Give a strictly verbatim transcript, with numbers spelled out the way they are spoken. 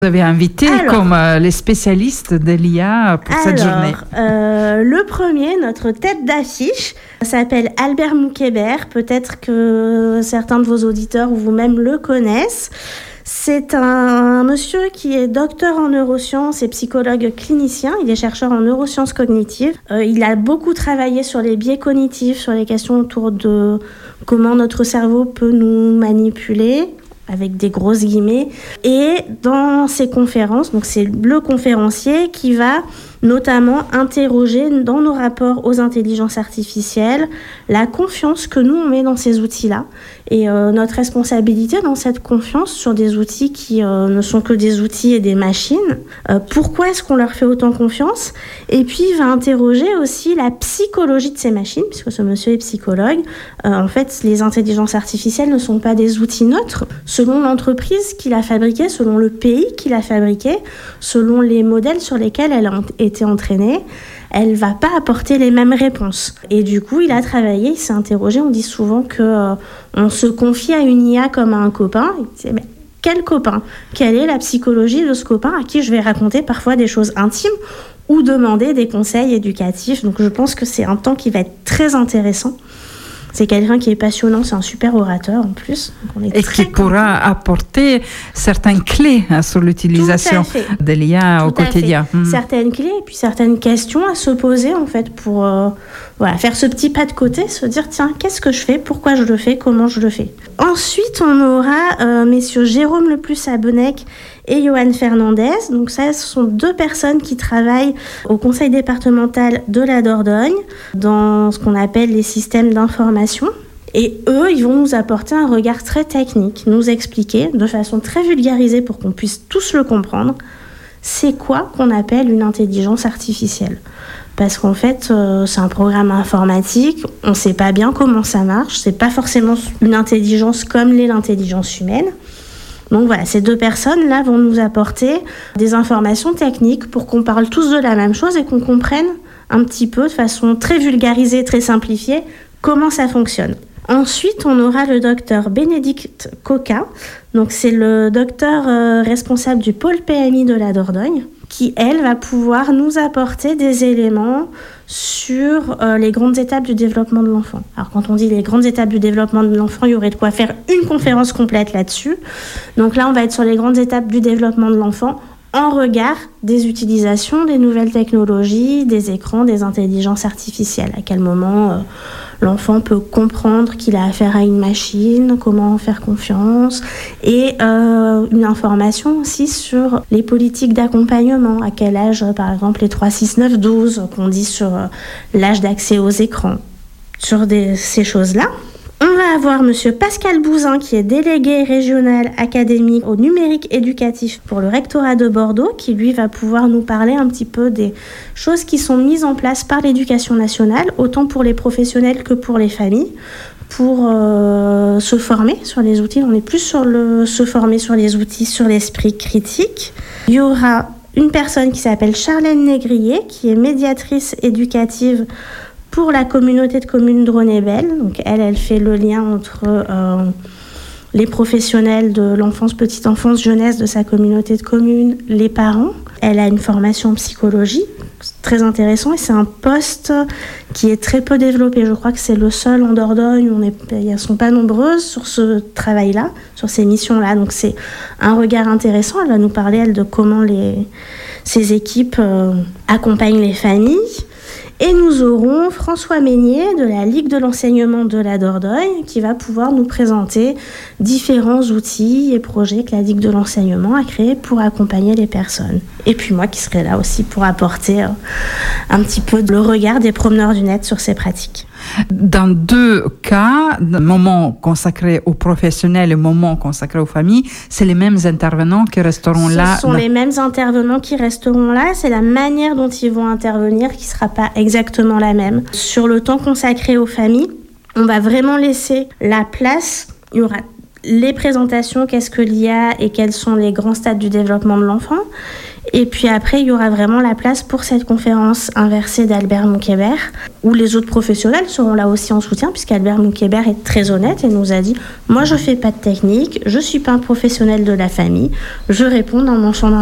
Vous avez invité alors, comme euh, les spécialistes de l'I A pour alors, cette journée. Euh, le premier, notre tête d'affiche, s'appelle Albert Moukébert. Peut-être que certains de vos auditeurs ou vous-même le connaissent. C'est un monsieur qui est docteur en neurosciences et psychologue clinicien. Il est chercheur en neurosciences cognitives. Euh, il a beaucoup travaillé sur les biais cognitifs, sur les questions autour de comment notre cerveau peut nous manipuler, avec des grosses guillemets. Et dans ses conférences, donc c'est le conférencier qui va notamment interroger dans nos rapports aux intelligences artificielles la confiance que nous on met dans ces outils-là et euh, notre responsabilité dans cette confiance sur des outils qui euh, ne sont que des outils et des machines. Euh, pourquoi est-ce qu'on leur fait autant confiance? Et puis il va interroger aussi la psychologie de ces machines, puisque ce monsieur est psychologue. Euh, en fait, les intelligences artificielles ne sont pas des outils neutres. Selon l'entreprise qui l'a fabriquée, selon le pays qui l'a fabriquée, selon les modèles sur lesquels elle a été entraînée, elle va pas apporter les mêmes réponses. Et du coup, il a travaillé, il s'est interrogé. On dit souvent que euh, on se confie à une I A comme à un copain. Il disait, mais quel copain? Quelle est la psychologie de ce copain à qui je vais raconter parfois des choses intimes ou demander des conseils éducatifs? Donc, je pense que c'est un temps qui va être très intéressant. C'est quelqu'un qui est passionnant, c'est un super orateur en plus. Donc on est et qui content. pourra apporter certaines clés hein, sur l'utilisation de l'I A Tout au quotidien. Mmh. Certaines clés et puis certaines questions à se poser en fait pour euh, voilà, faire ce petit pas de côté, se dire tiens, qu'est-ce que je fais, pourquoi je le fais, comment je le fais. Ensuite, on aura euh, messieurs Jérôme Leplus-Abonnec et Johan Fernandez. Donc ça, ce sont deux personnes qui travaillent au conseil départemental de la Dordogne dans ce qu'on appelle les systèmes d'information. Et eux, ils vont nous apporter un regard très technique, nous expliquer de façon très vulgarisée pour qu'on puisse tous le comprendre, c'est quoi qu'on appelle une intelligence artificielle. Parce qu'en fait, euh, c'est un programme informatique, on ne sait pas bien comment ça marche, c'est pas forcément une intelligence comme l'est l'intelligence humaine. Donc voilà, ces deux personnes-là vont nous apporter des informations techniques pour qu'on parle tous de la même chose et qu'on comprenne un petit peu de façon très vulgarisée, très simplifiée, comment ça fonctionne. Ensuite, on aura le docteur Bénédicte Coca. Donc c'est le docteur euh, responsable du pôle P M I de la Dordogne, qui, elle, va pouvoir nous apporter des éléments sur euh, les grandes étapes du développement de l'enfant. Alors, quand on dit les grandes étapes du développement de l'enfant, il y aurait de quoi faire une conférence complète là-dessus. Donc là, on va être sur les grandes étapes du développement de l'enfant en regard des utilisations des nouvelles technologies, des écrans, des intelligences artificielles. À quel moment euh, l'enfant peut comprendre qu'il a affaire à une machine, comment faire confiance, et euh, une information aussi sur les politiques d'accompagnement. À quel âge, par exemple, les trois, six, neuf, douze, qu'on dit sur euh, l'âge d'accès aux écrans, sur des, ces choses-là. On va avoir monsieur Pascal Bouzin, qui est délégué régional académique au numérique éducatif pour le rectorat de Bordeaux, qui lui va pouvoir nous parler un petit peu des choses qui sont mises en place par l'éducation nationale, autant pour les professionnels que pour les familles, pour euh, se former sur les outils. On est plus sur le se former sur les outils, sur l'esprit critique. Il y aura une personne qui s'appelle Charlène Négrier, qui est médiatrice éducative pour la communauté de communes Drône-et-Belle. Donc elle, elle fait le lien entre euh, les professionnels de l'enfance, petite enfance, jeunesse de sa communauté de communes, les parents. Elle a une formation en psychologie, c'est très intéressant, et c'est un poste qui est très peu développé. Je crois que c'est le seul en Dordogne, on est, elles ne sont pas nombreuses sur ce travail-là, sur ces missions-là. Donc c'est un regard intéressant. Elle va nous parler, elle, de comment les, ces équipes euh, accompagnent les familles. Et nous aurons François Meignier de la Ligue de l'enseignement de la Dordogne qui va pouvoir nous présenter différents outils et projets que la Ligue de l'enseignement a créés pour accompagner les personnes. Et puis moi qui serai là aussi pour apporter un petit peu le regard des promeneurs du net sur ces pratiques. Dans deux cas, le moment consacré aux professionnels et le moment consacré aux familles, c'est les mêmes intervenants qui resteront Ce là. Ce sont les mêmes intervenants qui resteront là. C'est la manière dont ils vont intervenir qui ne sera pas exactement la même. Sur le temps consacré aux familles, on va vraiment laisser la place. Il y aura les présentations, qu'est-ce que l'I A et quels sont les grands stades du développement de l'enfant. Et puis après, il y aura vraiment la place pour cette conférence inversée d'Albert Moukébert, où les autres professionnels seront là aussi en soutien, puisqu'Albert Moukébert est très honnête et nous a dit « Moi, je fais pas de technique, je suis pas un professionnel de la famille, je réponds dans mon champ